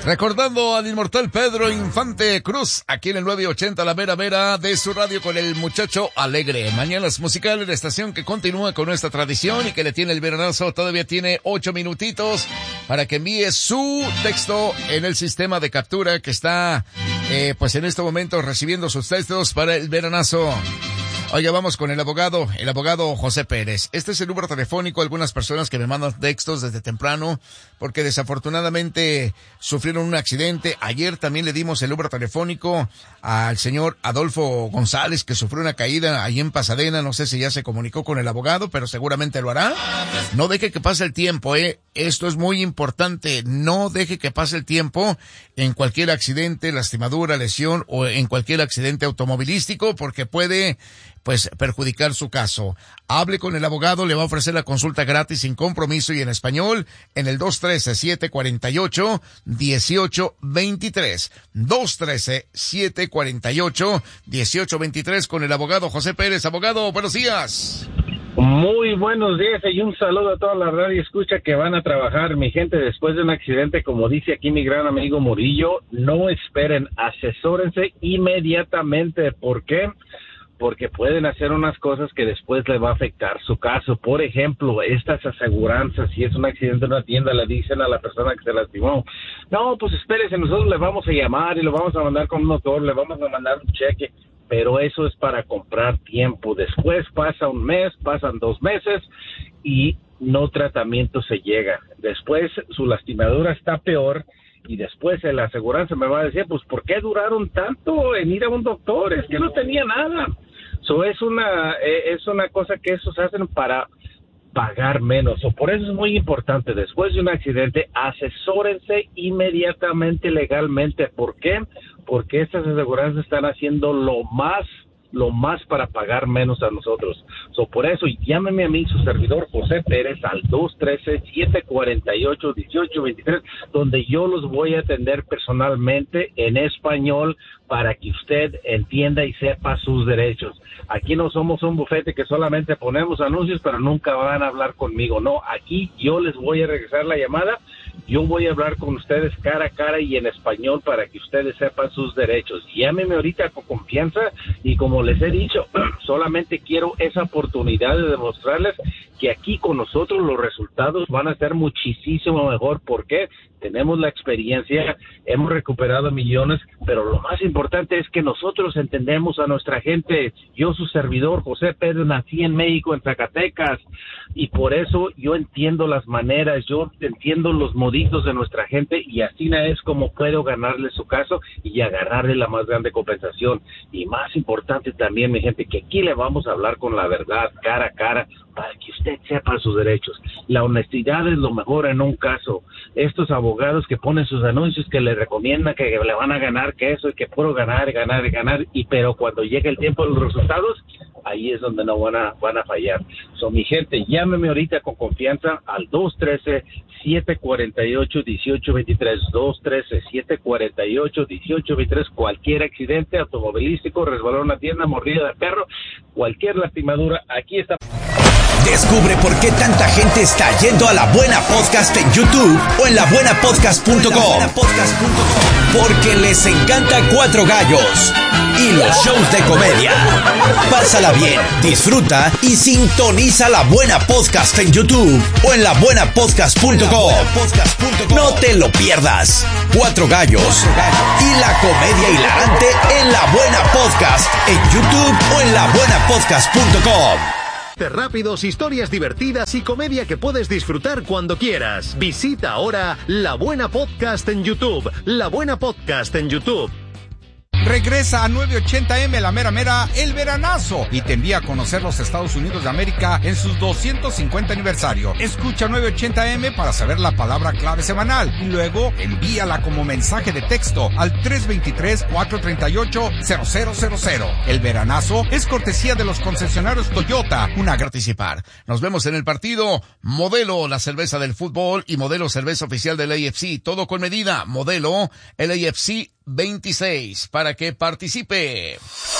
Recordando al inmortal Pedro Infante Cruz, aquí en el 980 La Mera Mera de su radio con el muchacho alegre. Mañanas musicales, la estación que continúa con nuestra tradición y que le tiene el veranazo. Todavía tiene 8 minutitos para que envíe su texto en el sistema de captura que está, pues en este momento recibiendo sus textos para el veranazo. Oiga, vamos con el abogado José Pérez. Este es el número telefónico. Algunas personas que me mandan textos desde temprano porque desafortunadamente sufrieron un accidente. Ayer también le dimos el número telefónico al señor Adolfo González, que sufrió una caída ahí en Pasadena. No sé si ya se comunicó con el abogado, pero seguramente lo hará. No deje que pase el tiempo, Esto es muy importante. No deje que pase el tiempo en cualquier accidente, lastimadura, lesión o en cualquier accidente automovilístico, porque puede perjudicar su caso. Hable con el abogado, le va a ofrecer la consulta gratis sin compromiso y en español en el 213-748-1823. 213-748-1823 con el abogado José Pérez. Abogado, buenos días. Muy buenos días y un saludo a toda la radio escucha que van a trabajar, mi gente, después de un accidente, como dice aquí mi gran amigo Murillo, no esperen, asesórense inmediatamente. ¿Por qué? Porque pueden hacer unas cosas que después le va a afectar su caso. Por ejemplo, estas aseguranzas, si es un accidente en una tienda, le dicen a la persona que se lastimó, no, pues espérese, nosotros le vamos a llamar y lo vamos a mandar con un doctor, le vamos a mandar un cheque, pero eso es para comprar tiempo. Después pasa un mes, pasan 2 meses y no tratamiento se llega. Después su lastimadura está peor y después la aseguranza me va a decir, pues, ¿por qué duraron tanto en ir a un doctor? Es que no tenía nada. Es una cosa que esos hacen para pagar menos. Por eso es muy importante, después de un accidente, asesórense inmediatamente legalmente. ¿Por qué? Porque estas aseguranzas están haciendo lo más para pagar menos a nosotros. Por eso, llámeme a mí, su servidor José Pérez, al 213-748-1823, donde yo los voy a atender personalmente en español para que usted entienda y sepa sus derechos. Aquí no somos un bufete que solamente ponemos anuncios, pero nunca van a hablar conmigo. No, aquí yo les voy a regresar la llamada. Yo voy a hablar con ustedes cara a cara y en español para que ustedes sepan sus derechos. Llámeme ahorita con confianza y como les he dicho, solamente quiero esa oportunidad de demostrarles que aquí con nosotros los resultados van a ser muchísimo mejor. ¿Por qué? Tenemos la experiencia, hemos recuperado millones, pero lo más importante es que nosotros entendemos a nuestra gente. Yo, su servidor, José Pérez, nací en México, en Zacatecas, y por eso yo entiendo las maneras, yo entiendo los moditos de nuestra gente, y así es como puedo ganarle su caso y agarrarle la más grande compensación. Y más importante también, mi gente, que aquí le vamos a hablar con la verdad, cara a cara, para que usted sepa sus derechos. La honestidad es lo mejor en un caso. Estos abogados que ponen sus anuncios que le recomiendan que le van a ganar, que eso y que puro ganar, pero cuando llegue el tiempo de los resultados, ahí es donde no van a fallar. Mi gente, llámeme ahorita con confianza al 213-748-1823, 213-748-1823, cualquier accidente automovilístico, resbalón en una tienda, mordida de perro, cualquier lastimadura, aquí está. Descubre por qué tanta gente está yendo a La Buena Podcast en YouTube o en labuenapodcast.com. Porque les encanta Cuatro Gallos y los shows de comedia. Pásala bien, disfruta y sintoniza La Buena Podcast en YouTube o en labuenapodcast.com. No te lo pierdas. Cuatro Gallos y la comedia hilarante en La Buena Podcast en YouTube o en labuenapodcast.com. Rápidos, historias divertidas y comedia que puedes disfrutar cuando quieras. Visita ahora La Buena Podcast en YouTube. La Buena Podcast en YouTube. Regresa a 980M La Mera Mera el veranazo y te envía a conocer los Estados Unidos de América en sus 250 aniversario. Escucha 980M para saber la palabra clave semanal y luego envíala como mensaje de texto al 323-438-0000. El veranazo es cortesía de los concesionarios Toyota. Una participar. Nos vemos en el partido. Modelo, la cerveza del fútbol, y Modelo, cerveza oficial del AFC. Todo con medida. Modelo, el AFC 26, para que participe.